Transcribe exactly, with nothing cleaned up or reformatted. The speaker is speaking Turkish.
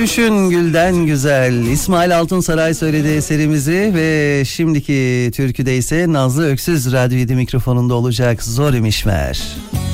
Gülüşün gülden güzel. İsmail Altınsaray söyledi eserimizi ve şimdiki türküde ise Nazlı Öksüz Radyo yedi mikrofonunda olacak. Zor imiş meğer.